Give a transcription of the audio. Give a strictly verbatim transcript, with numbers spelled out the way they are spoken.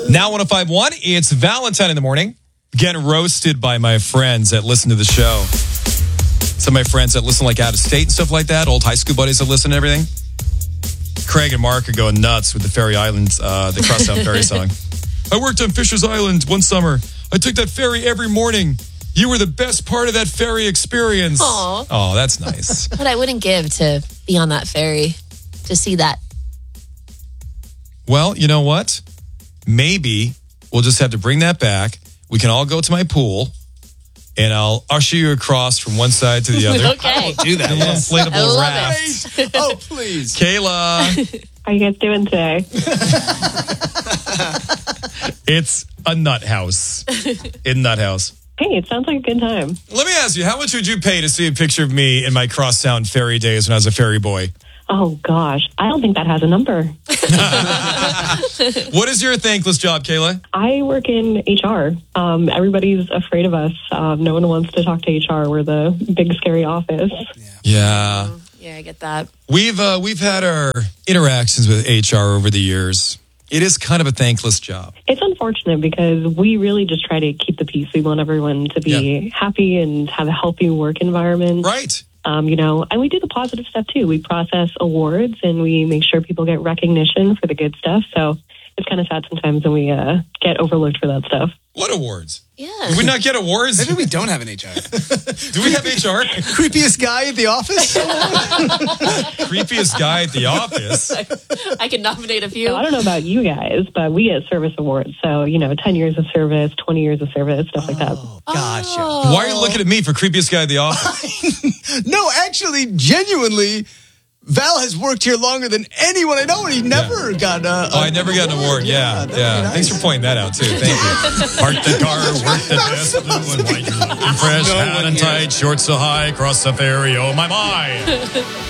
Now one oh five point one, it's Valentine in the morning. Getting roasted by my friends that listen to the show. Some of my friends that listen like out of state and stuff like that. Old high school buddies that listen and everything. Craig and Mark are going nuts with the Ferry Island, uh, the Crosstown Ferry song. I worked on Fisher's Island one summer. I took that ferry every morning. You were the best part of that ferry experience. Aww. Oh, that's nice. What I wouldn't give to be on that ferry, to see that. Well, you know what? Maybe we'll just have to bring that back. We can all go to my pool, and I'll usher you across from one side to the other. Okay. Do that. A little Yes. inflatable I love raft. it. Oh, please. Kayla, How you guys doing today? it's a nut house. In Nut House. Hey, it sounds like a good time. Let me ask you, how much would you pay to see a picture of me in my Crosstown ferry days when I was a ferry boy? Oh, gosh. I don't think that has a number. What is your thankless job, Kayla? I work in H R. Um, everybody's afraid of us. Um, no one wants to talk to H R. We're the big, scary office. Yeah. Yeah, I get that. We've uh, we've had our interactions with H R over the years. It is kind of a thankless job. It's unfortunate because we really just try to keep the peace. We want everyone to be Yeah. happy and have a healthy work environment. Right. Um, you know, and we do the positive stuff too. We process awards and we make sure people get recognition for the good stuff. So it's kind of sad sometimes when we uh, get overlooked for that stuff. What awards? Yeah. Did we not get awards? Maybe we don't have an H R. Do we have H R? Creepiest guy at the office? Creepiest guy at the office. I can nominate a few. So I don't know about you guys, but we get service awards. So, you know, ten years of service, twenty years of service, stuff like that. Gotcha. Oh. Why are you looking at me for creepiest guy at the office? No, actually, genuinely, Val has worked here longer than anyone I know, and he never got a... Oh, I never got an award. Yeah, that'd yeah. be nice. Thanks for pointing that out, too. Thank you. Park the car, work the desk, blue and white, looking fresh, No hat one and here. tight, shorts so high, cross the ferry, oh my, my.